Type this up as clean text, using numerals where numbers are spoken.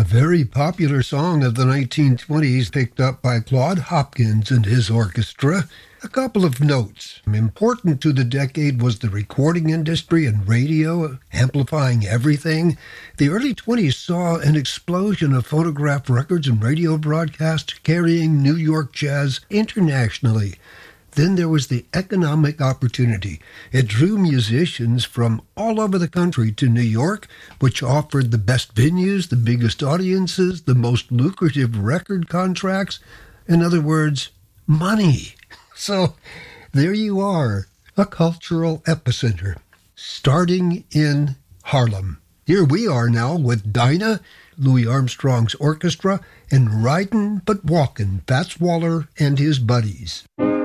very popular song of the 1920s picked up by Claude Hopkins and his orchestra. A couple of notes. Important to the decade was the recording industry and radio, amplifying everything. The early 20s saw an explosion of phonograph records and radio broadcasts carrying New York jazz internationally. Then there was the economic opportunity. It drew musicians from all over the country to New York, which offered the best venues, the biggest audiences, the most lucrative record contracts. In other words, money. So there you are, a cultural epicenter, starting in Harlem. Here we are now with Dinah, Louis Armstrong's orchestra, and Ridin' But Walkin', Fats Waller and his buddies.